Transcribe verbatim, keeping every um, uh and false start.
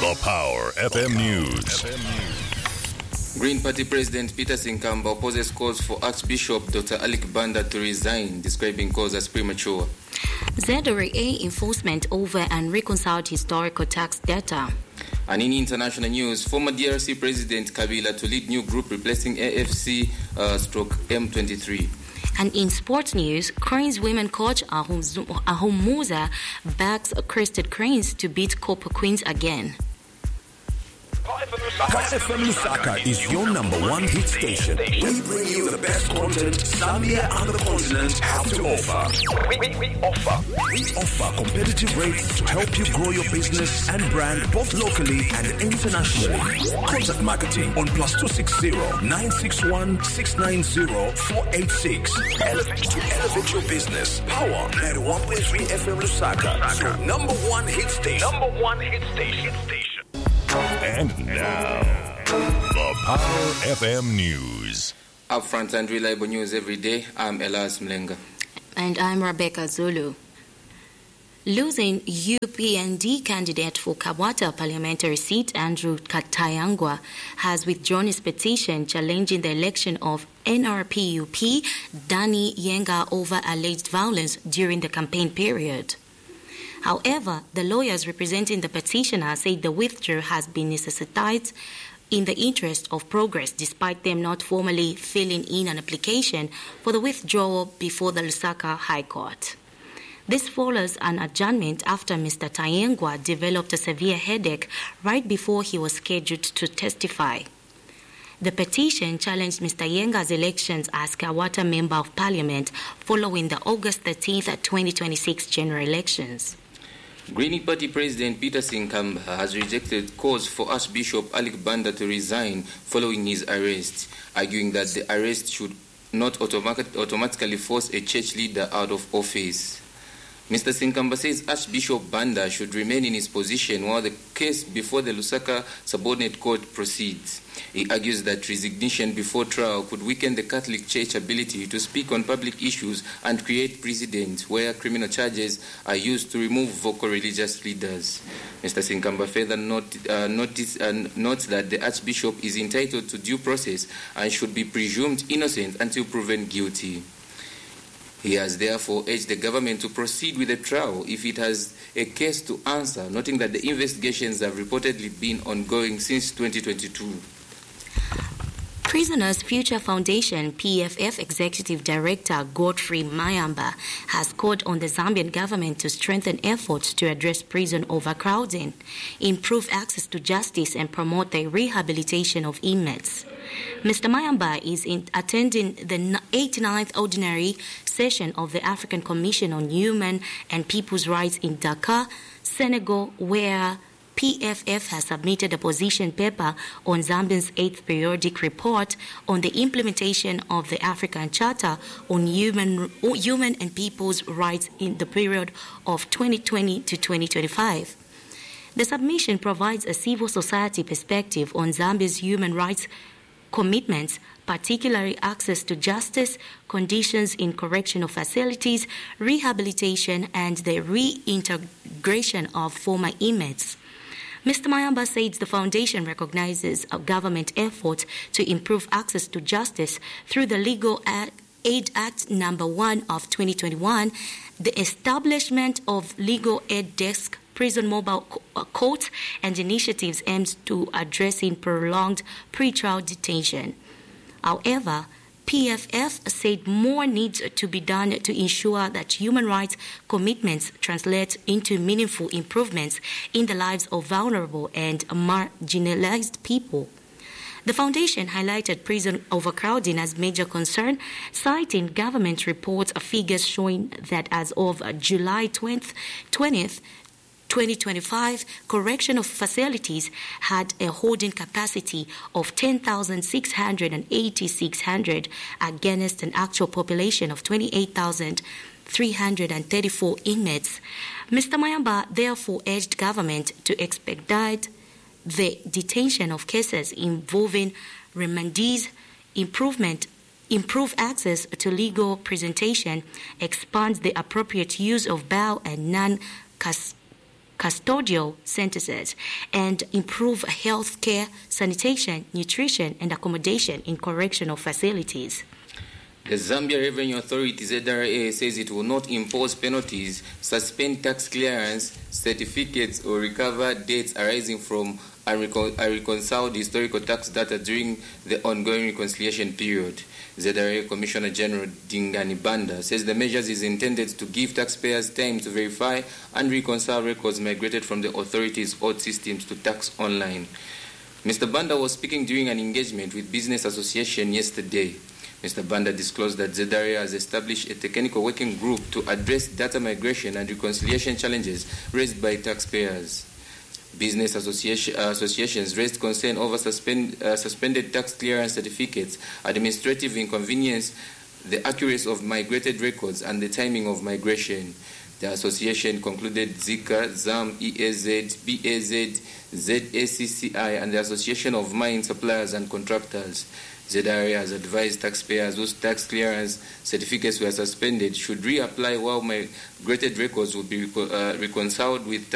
The Power F M News. Green Party President Peter Sinkamba opposes calls for Archbishop Doctor Alik Banda to resign, describing calls as premature. Z R A enforcement over unreconciled historical tax data. And in international news, former D R C President Kabila to lead new group replacing A F C uh, stroke M twenty-three. And in sports news, Cranes women coach Ahum Musa backs Crested Cranes to beat Copper Queens again. Power F M Lusaka is your number one hit station. We bring you the best content Zambia and the continent have to offer. We, we, we offer. We offer competitive rates to help you grow your business and brand both locally and internationally. Contact marketing on plus two six zero nine six one six nine zero four eight six. Elevate to elevate your business. Power ninety-one point three F M Lusaka. So number one hit station. Number one hit station. station. And now, the Power F M News. Upfront and reliable news every day. I'm Elias Mlenga. And I'm Rebecca Zulu. Losing U P N D candidate for Kabwata parliamentary seat, Andrew Katayangwa, has withdrawn his petition challenging the election of N R P U P Danny Yenga over alleged violence during the campaign period. However, the lawyers representing the petitioner said the withdrawal has been necessitated in the interest of progress, despite them not formally filling in an application for the withdrawal before the Lusaka High Court. This follows an adjournment after Mister Tayengwa developed a severe headache right before he was scheduled to testify. The petition challenged Mister Yenga's elections as Kabwata Member of Parliament following the August thirteenth, twenty twenty-six general elections. Green Party President Peter Sinkamba has rejected calls for Archbishop Alik Banda to resign following his arrest, arguing that the arrest should not automatic, automatically force a church leader out of office. Mister Sinkamba says Archbishop Banda should remain in his position while the case before the Lusaka Subordinate Court proceeds. He argues that resignation before trial could weaken the Catholic Church's ability to speak on public issues and create precedent where criminal charges are used to remove vocal religious leaders. Mister Sinkamba further note, uh, notice, uh, notes that the Archbishop is entitled to due process and should be presumed innocent until proven guilty. He has therefore urged the government to proceed with the trial if it has a case to answer, noting that the investigations have reportedly been ongoing since twenty twenty-two. Prisoners Future Foundation P F F Executive Director Godfrey Mayamba has called on the Zambian government to strengthen efforts to address prison overcrowding, improve access to justice, and promote the rehabilitation of inmates. Mister Mayamba is in attending the eighty-ninth Ordinary Session of the African Commission on Human and People's Rights in Dakar, Senegal, where P F F has submitted a position paper on Zambia's eighth periodic report on the implementation of the African Charter on Human, human and People's Rights in the period of twenty twenty to twenty twenty-five. The submission provides a civil society perspective on Zambia's human rights commitments, particularly access to justice, conditions in correctional facilities, rehabilitation, and the reintegration of former inmates. Mister Mayamba said the foundation recognizes a government effort to improve access to justice through the Legal Aid Act number one of twenty twenty-one, the establishment of legal aid desk, prison mobile courts, and initiatives aimed to addressing prolonged pretrial detention. However, P F F said more needs to be done to ensure that human rights commitments translate into meaningful improvements in the lives of vulnerable and marginalized people. The foundation highlighted prison overcrowding as major concern, citing government reports of figures showing that as of July twentieth, twenty twenty-five, correctional facilities had a holding capacity of ten thousand six hundred eighty-six against an actual population of twenty-eight thousand three hundred thirty-four inmates. Mister Mayamba therefore urged government to expedite the detention of cases involving remandees, improvement improve access to legal presentation, expand the appropriate use of bail and non-custodial custodial sentences, and improve health care, sanitation, nutrition, and accommodation in correctional facilities. The Zambia Revenue Authority, Z R A, says it will not impose penalties, suspend tax clearance certificates, or recover debts arising from unreconciled historical tax data during the ongoing reconciliation period. Z R A Commissioner General Dingani Banda says the measures is intended to give taxpayers time to verify and reconcile records migrated from the authority's old systems to Tax Online. Mister Banda was speaking during an engagement with Business Association yesterday. Mister Banda disclosed that Z R A has established a technical working group to address data migration and reconciliation challenges raised by taxpayers. Business association, uh, associations raised concern over suspend, uh, suspended tax clearance certificates, administrative inconvenience, the accuracy of migrated records, and the timing of migration. The association concluded Zika, ZAM, E A Z, B A Z, Z A C C I, and the Association of Mine Suppliers and Contractors. Z R A has advised taxpayers whose tax clearance certificates were suspended should reapply while migrated records will be uh, reconciled with